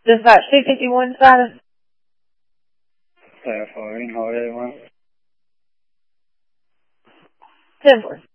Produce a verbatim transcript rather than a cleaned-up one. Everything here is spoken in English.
Dispatch two fifty-one status. Clarifying, hold on. ten four.